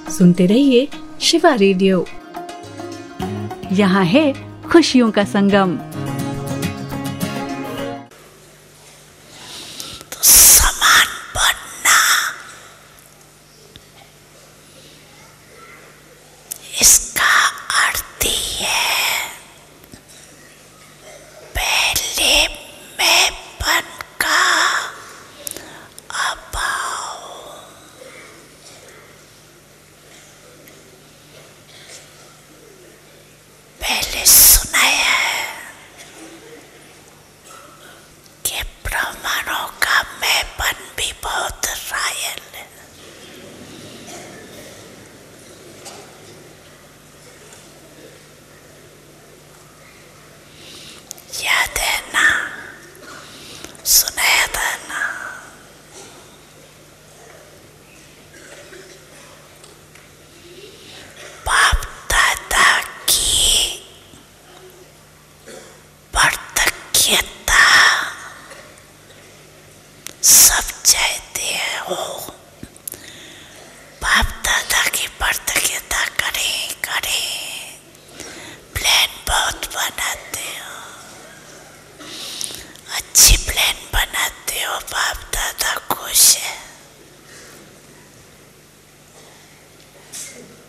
सुनते रहिए शिवा रेडियो। यहाँ है खुशियों का संगम। तो समान बनना, इसका अर्थ ही है पहले मैं बन का अभाव। पहले सुनाया है कि ब्राह्मणों का मैंपन भी बहुत रायल है। याद है ना, सुनाया था ना। बाप दादा की वार्धक्यता सब चाहते हो, बाप दादा की वार्धक्यता करें, प्लान बहुत बनाते हो, अच्छी प्लान बनाते हो, बाप दादा खुश है।